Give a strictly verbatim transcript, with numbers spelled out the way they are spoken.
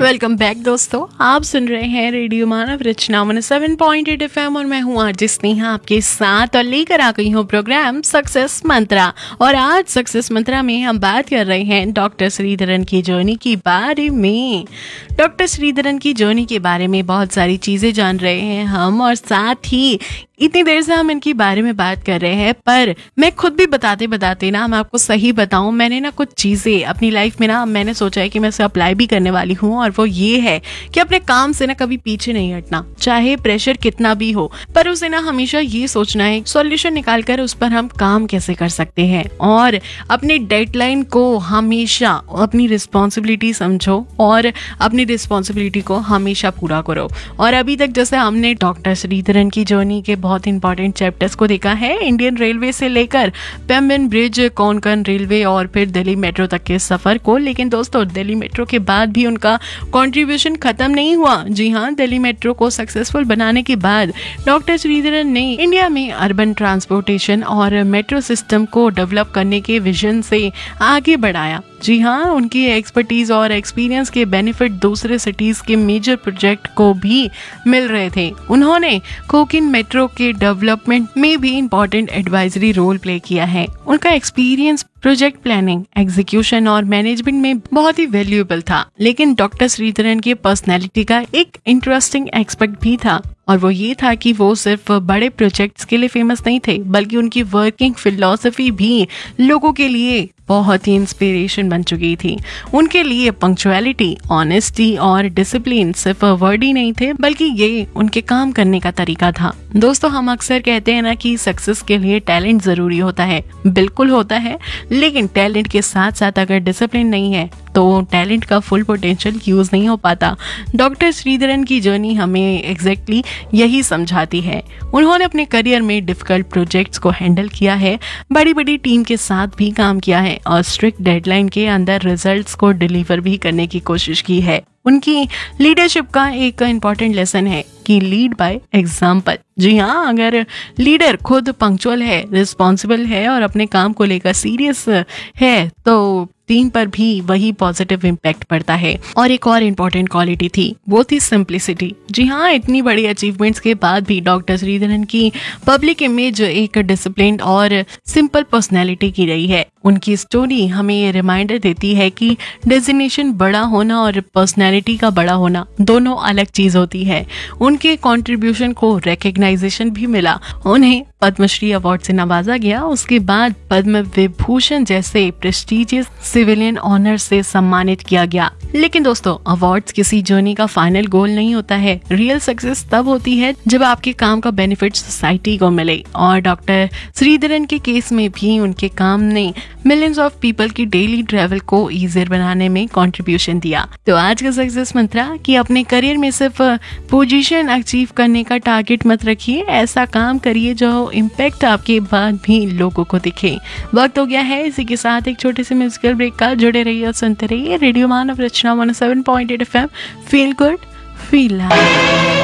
Welcome back दोस्तों, आप सुन रहे हैं रेडियो मानव रचना one seven point eight F M और मैं हूँ आरजे स्नेहा आपके साथ और लेकर आ गई हूँ प्रोग्राम सक्सेस मंत्रा। और आज सक्सेस मंत्रा में हम बात कर रहे हैं डॉक्टर श्रीधरन की जर्नी के बारे में। डॉक्टर श्रीधरन की जर्नी के बारे में बहुत सारी चीज़ें जान रहे हैं हम, और साथ ही इतनी देर से हम इनके बारे में बात कर रहे हैं, पर मैं खुद भी बताते बताते ना मैं आपको सही बताऊं, मैंने ना कुछ चीज़ें अपनी लाइफ में ना मैंने सोचा है कि मैं इसे अप्लाई भी करने वाली हूं। और वो ये है कि अपने काम से ना कभी पीछे नहीं हटना, चाहे प्रेशर कितना भी हो, पर उसे ना हमेशा ये सोचना है सॉल्यूशन निकाल कर उस पर हम काम कैसे कर सकते हैं। और अपनी डेडलाइन को हमेशा अपनी रिस्पॉन्सिबिलिटी समझो और अपनी रिस्पॉन्सिबिलिटी को हमेशा पूरा करो। और अभी तक जैसे हमने डॉक्टर श्रीधरन की जर्नी के बहुत इंपॉर्टेंट चैप्टर्स को देखा है, इंडियन रेलवे से लेकर पेम्बन ब्रिज, कोंकण रेलवे और फिर दिल्ली मेट्रो तक के सफर को। लेकिन दोस्तों, दिल्ली मेट्रो के बाद भी उनका कंट्रीब्यूशन खत्म नहीं हुआ। जी हाँ, दिल्ली मेट्रो को सक्सेसफुल बनाने के बाद डॉक्टर श्रीधरन ने इंडिया में अर्बन ट्रांसपोर्टेशन और मेट्रो सिस्टम को डेवलप करने के विजन से आगे बढ़ाया। जी हाँ, उनकी एक्सपर्टीज और एक्सपीरियंस के बेनिफिट दूसरे सिटीज के मेजर प्रोजेक्ट को भी मिल रहे थे। उन्होंने कोंकण मेट्रो के डेवलपमेंट में भी इम्पोर्टेंट एडवाइजरी रोल प्ले किया है। उनका एक्सपीरियंस प्रोजेक्ट प्लानिंग, एग्जीक्यूशन और मैनेजमेंट में बहुत ही वैल्यूएबल था। लेकिन डॉक्टर श्रीधरन की पर्सनैलिटी का एक इंटरेस्टिंग एस्पेक्ट भी था, और वो ये था कि वो सिर्फ बड़े प्रोजेक्ट्स के लिए फेमस नहीं थे, बल्कि उनकी वर्किंग फिलॉसफी भी लोगों के लिए बहुत ही इंस्पिरेशन बन चुकी थी। उनके लिए पंक्चुअलिटी, ऑनेस्टी और डिसिप्लिन सिर्फ वर्ड ही नहीं थे, बल्कि ये उनके काम करने का तरीका था। दोस्तों, हम अक्सर कहते हैं ना कि सक्सेस के लिए टैलेंट जरूरी होता है। बिल्कुल होता है, लेकिन टैलेंट के साथ साथ अगर डिसिप्लिन नहीं है तो टैलेंट का फुल पोटेंशियल यूज नहीं हो पाता। डॉक्टर श्रीधरन की जर्नी हमें एग्जैक्टली exactly यही समझाती है। उन्होंने अपने करियर में डिफिकल्ट प्रोजेक्ट्स को हैंडल किया है, बड़ी बड़ी टीम के साथ भी काम किया है और स्ट्रिक्ट डेडलाइन के अंदर रिजल्ट्स को डिलीवर भी करने की कोशिश की है। उनकी लीडरशिप का एक इम्पॉर्टेंट लेसन है कि लीड बाय एग्जाम्पल। जी हाँ, अगर लीडर खुद पंक्चुअल है, रिस्पॉन्सिबल है और अपने काम को लेकर सीरियस है तो टीम पर भी वही पॉजिटिव इम्पैक्ट पड़ता है। और एक और इम्पोर्टेंट क्वालिटी थी, वो थी सिंप्लिसिटी। जी हाँ, इतनी बड़ी अचीवमेंट्स के बाद भी डॉक्टर श्रीधरन की पब्लिक इमेज एक डिसिप्लिन और सिंपल पर्सनैलिटी की रही है। उनकी स्टोरी हमें ये रिमाइंडर देती है कि डेजिग्नेशन बड़ा होना और पर्सनैलिटी का बड़ा होना दोनों अलग चीज होती है। उनके कंट्रीब्यूशन को रिकग्नाइजेशन भी मिला, उन्हें पद्मश्री अवार्ड से नवाजा गया, उसके बाद पद्म विभूषण जैसे प्रेस्टिजियस सिविलियन ऑनर से सम्मानित किया गया। लेकिन दोस्तों, अवार्ड्स किसी जर्नी का फाइनल गोल नहीं होता है। रियल सक्सेस तब होती है जब आपके काम का बेनिफिट सोसाइटी को मिले, और डॉक्टर श्रीधरन के केस में भी उनके काम ने मिलियंस ऑफ पीपल की डेली ट्रैवल को इजियर बनाने में कंट्रीब्यूशन दिया। तो आज का सक्सेस मंत्रा कि अपने करियर में सिर्फ पोजीशन अचीव करने का टारगेट मत रखिए, ऐसा काम करिए जो इम्पैक्ट आपके बाद भी लोगों को दिखे। वक्त हो गया है इसी के साथ एक छोटे से म्यूजिकल ब्रेक का। जुड़े रहिए और सुनते रहिए रेडियो मानव रचना one seven point eight F M. Feel good, feel live.